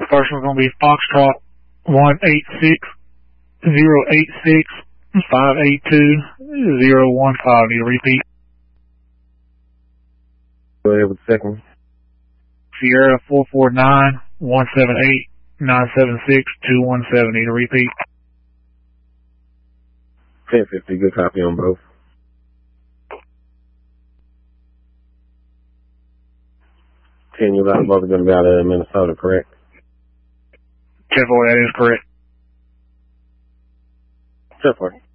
first one's going to be Foxtrot 186-086-582-015. Need to repeat. Go ahead with the second one. Sierra 449-178-976-217. Need to repeat. 1050, good copy on both. 10, you got both of them out of Minnesota, correct? 10-4, that is correct. 10-4.